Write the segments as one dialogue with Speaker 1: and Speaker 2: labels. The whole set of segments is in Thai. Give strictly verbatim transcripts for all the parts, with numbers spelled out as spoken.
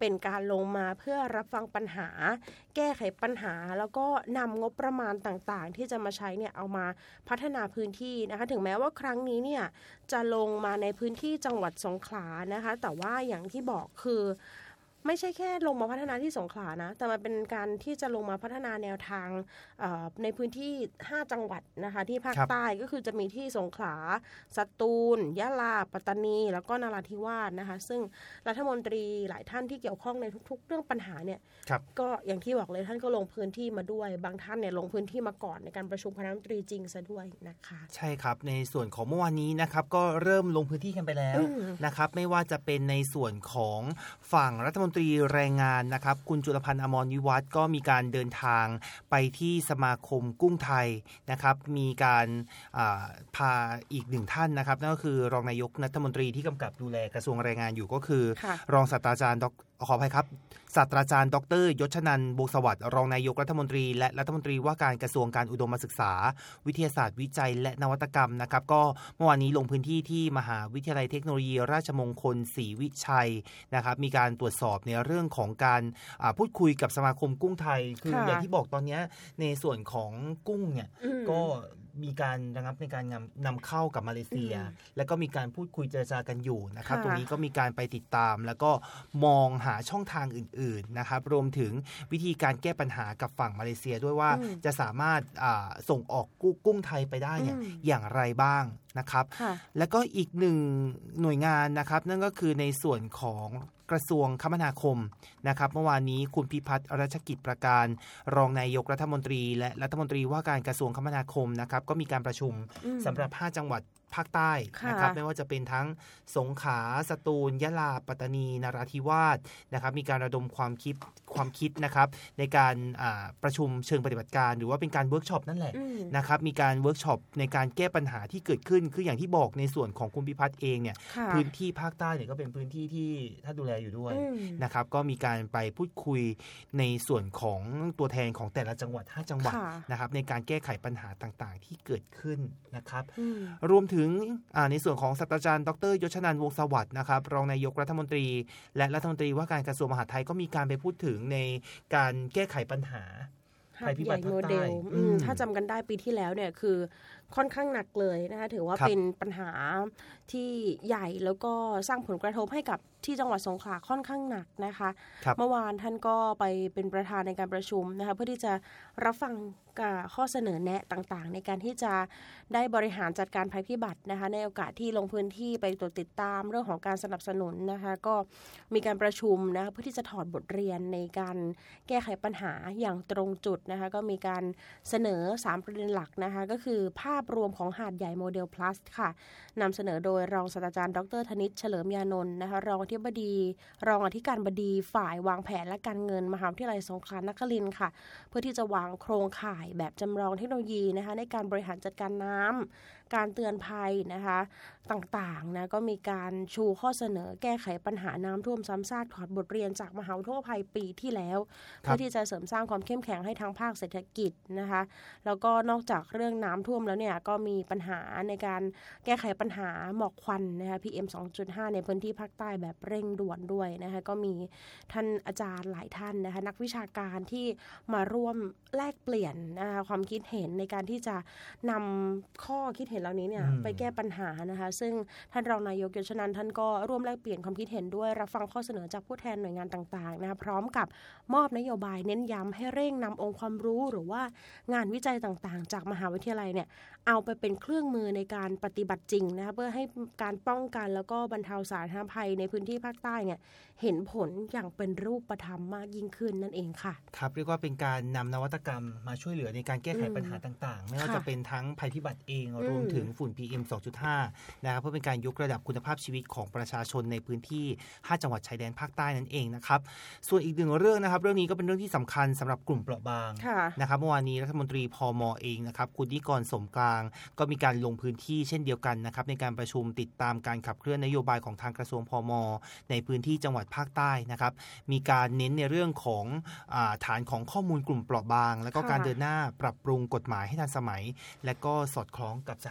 Speaker 1: เป็นการลงมาเพื่อรับฟังปัญหาแก้ไขปัญหาแล้วก็นำงบประมาณต่างๆที่จะมาใช้เนี่ยเอามาพัฒนาพื้นที่นะคะถึงแม้ว่าครั้งนี้เนี่ยจะลงมาในพื้นที่จังหวัดสงขลานะคะแต่ว่าอย่างที่บอกคือไม่ใช่แค่ลงมาพัฒนาที่สงขลานะแต่มันเป็นการที่จะลงมาพัฒนาแนวทางในพื้นที่ห้าจังหวัดนะคะที่ภาคใต้ก็คือจะมีที่สงขลาสตูลยะลาปัตตานีแล้วก็นราธิวาสนะคะซึ่งรัฐมนตรีหลายท่านที่เกี่ยวข้องในทุกๆเรื่องปัญหาเนี่ยก็อย่างที่บอกเลยท่านก็ลงพื้นที่มาด้วยบางท่านเนี่ยลงพื้นที่มาก่อนในการประชุมคณะรัฐมนตรีจริงซะด้วยนะคะ
Speaker 2: ใช่ครับในส่วนของเมื่อวานนี้นะครับก็เริ่มลงพื้นที่กันไปแล้วนะครับไม่ว่าจะเป็นในส่วนของฝั่งรัฐมนตรีแรงงานนะครับคุณจุลพันธ์อมรวิวัฒน์ก็มีการเดินทางไปที่สมาคมกุ้งไทยนะครับมีการพาอีกหนึ่งท่านนะครับนั่นก็คือรองนายกรัฐมนตรีที่กำกับดูแลกระทรวงแรงงานอยู่ก็คือรองศาสตราจารย์ดรขออภัยครับศาสตราจารย์ดรยศนันท์วงศ์สวัสดิ์รองนายกรัฐมนตรีและรัฐมนตรีว่าการกระทรวงการอุดมศึกษาวิทยาศาสตร์วิจัยและนวัตกรรมนะครับก็เมื่อวานนี้ลงพื้นที่ที่มหาวิทยาลัยเทคโนโลยีราชมงคลศรีวิชัยนะครับมีการตรวจสอบในเรื่องของการพูดคุยกับสมาคมกุ้งไทยคืออย่างที่บอกตอนนี้ในส่วนของกุ้งเนี่ยก็มีการระงับในการนำเข้ากับมาเลเซียแล้วก็มีการพูดคุยเจรจากันอยู่นะครับตรงนี้ก็มีการไปติดตามแล้วก็มองหาช่องทางอื่นๆนะครับรวมถึงวิธีการแก้ปัญหากับฝั่งมาเลเซียด้วยว่าจะสามารถส่งออกกุ้งไทยไปได้เนี่ยอย่างไรบ้างนะครับแล้วก็อีกหนึ่งหน่วยงานนะครับนั่นก็คือในส่วนของกระทรวงคมนาคมนะครับเมื่อวานนี้คุณพิพัฒน์รัชกิจประการรองนายกรัฐมนตรีและรัฐมนตรีว่าการกระทรวงคมนาคมนะครับก็มีการประชุมสำหรับห้าจังหวัดภาคใต้นะครับไม่ว่าจะเป็นทั้งสงขลาสตูลยะลาปัตตานีนราธิวาสนะครับมีการระดมความคิดความคิดนะครับในการประชุมเชิงปฏิบัติการหรือว่าเป็นการเวิร์กช็อปนั่นแหละนะครับมีการเวิร์กช็อปในการแก้ปัญหาที่เกิดขึ้นคืออย่างที่บอกในส่วนของคุณพิพัฒน์เองเนี่ยพื้นที่ภาคใต้เนี่ยก็เป็นพื้นที่ที่ท่านดูแลอยู่ด้วยนะครับก็มีการไปพูดคุยในส่วนของตัวแทนของแต่ละจังหวัดห้าจังหวัดนะครับในการแก้ไขปัญหาต่างๆที่เกิดขึ้นนะครับรวมถึงในส่วนของศาสตราจารย์ดรยศนันท์วงศ์สวัสดิ์นะครับรองนายกรัฐมนตรีและรัฐมนตรีว่าการกระทรวงมหาดไทยก็มีการไปพูดถึงในการแก้ไขปัญหาภัยพิบัติภาคใต้
Speaker 1: ถ้าจำกันได้ปีที่แล้วเนี่ยคือค่อนข้างหนักเลยนะคะถือว่าเป็นปัญหาที่ใหญ่แล้วก็สร้างผลกระทบให้กับที่จังหวัดสงขลาค่อนข้างหนักนะคะเมื่อวานท่านก็ไปเป็นประธานในการประชุมนะคะเพื่อที่จะรับฟังข้อเสนอแนะต่างๆในการที่จะได้บริหารจัดการภัยพิบัตินะคะในโอกาสที่ลงพื้นที่ไปตรวจติดตามเรื่องของการสนับสนุนนะคะก็มีการประชุมนะคะเพื่อที่จะถอดบทเรียนในการแก้ไขปัญหาอย่างตรงจุดนะคะก็มีการเสนอสามประเด็นหลักนะคะก็คือภาพรวมของหาดใหญ่โมเดล plus ค่ะนำเสนอโดยรองศาสตราจารย์ดรธนิตเฉลิมยานนท์นะคะรองอธิบดีรองอธิการบดีฝ่ายวางแผนและการเงินมหาวิทยาลัยสงขลานครินทร์ค่ะเพื่อที่จะวางโครงข่ายแบบจำลองเทคโนโลยีนะคะในการบริหารจัดการน้ำการเตือนภัยนะคะต่างๆนะก็มีการชูข้อเสนอแก้ไขปัญหาน้ำท่วมซ้ำซากถอดบทเรียนจากมหาวิทยาลัยปีที่แล้วเพื่อที่จะเสริมสร้างความเข้มแข็งให้ทางภาคเศรษฐกิจนะคะแล้วก็นอกจากเรื่องน้ำท่วมแล้วเนี่ยก็มีปัญหาในการแก้ไขปัญหาหมอกควันนะคะ พี เอ็ม สองจุดห้า ในพื้นที่ภาคใต้แบบเร่งด่วนด้วยนะคะก็มีท่านอาจารย์หลายท่านนะคะนักวิชาการที่มาร่วมแลกเปลี่ยนนะคะความคิดเห็นในการที่จะนำข้อคิดเห็นเหล่านี้เนี่ยไปแก้ปัญหานะคะซึ่งท่านรองนายกยศนันท์ท่านก็ร่วมแลกเปลี่ยนความคิดเห็นด้วยรับฟังข้อเสนอจากผู้แทนหน่วยงานต่างๆนะคะพร้อมกับมอบนโยบายเน้นย้ำให้เร่งนำองค์ความรู้หรือว่างานวิจัยต่างๆจากมหาวิทยาลัยเนี่ยเอาไปเป็นเครื่องมือในการปฏิบัติจริงนะคะเพื่อให้การป้องกันแล้วก็บรรเทาสาธารณภัยในพื้นที่ภาคใต้เนี่ยเห็นผลอย่างเป็นรูปธรรมมากยิ่งขึ้นนั่นเองค่ะ
Speaker 2: ครับเรียกว่าเป็นการนำนวัตกรรมมาช่วยเหลือในการแก้ไขปัญหาต่างๆไม่ว่าจะเป็นทั้งภัยพิบัติเองรวมถึงฝุ่น พี เอ็ม สองจุดห้า นะครับเพื่อเป็นการยกระดับคุณภาพชีวิตของประชาชนในพื้นที่ห้าจังหวัดชายแดนภาคใต้นั่นเองนะครับส่วนอีกหนึ่งเรื่องนะครับเรื่องนี้ก็เป็นเรื่องที่สำคัญสำหรับกลุ่มเปราะบางนะครับเมื่อวานนี้รัฐมนตรีพม.เองนะครับคุณนิกรสมกลางก็มีการลงพื้นที่เช่นเดียวกันนะครับในการประชุมติดตามการขับเคลื่อนนโยบายของทางกระทรวงพม.ในพื้นที่จังหวัดภาคใต้นะครับมีการเน้นในเรื่องของอ่าฐานของข้อมูลกลุ่มเปราะบางแล้วก็การเดินหน้าปรับปรุงกฎหมายให้ทันสมัยและก็สอดคล้องกับส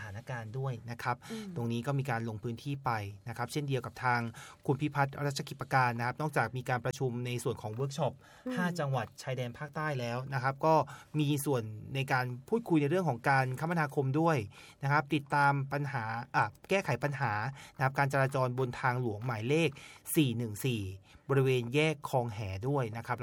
Speaker 2: ถานการณ์ด้วยนะครับตรงนี้ก็มีการลงพื้นที่ไปนะครับเช่นเดียวกับทางคุณพิพัฒน์รัชกิจประการนะครับนอกจากมีการประชุมในส่วนของเวิร์กช็อปห้าจังหวัดชายแดนภาคใต้แล้วนะครับก็มีส่วนในการพูดคุยในเรื่องของการคมนาคมด้วยนะครับติดตามปัญหาอ่ะแก้ไขปัญหานะครับการจราจรบนทางหลวงหมายเลขสี่หนึ่งสี่บริเวณแยกคลองแหด้วยนะครับ